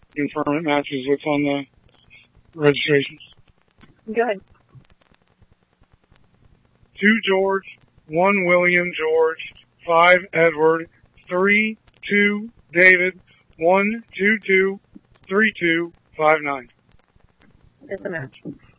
confirm it matches what's on the registration. Go ahead. 2 George, 1 William George, 5 Edward, 3 2 David, 1 2 2 3 2 5 9. It's a match.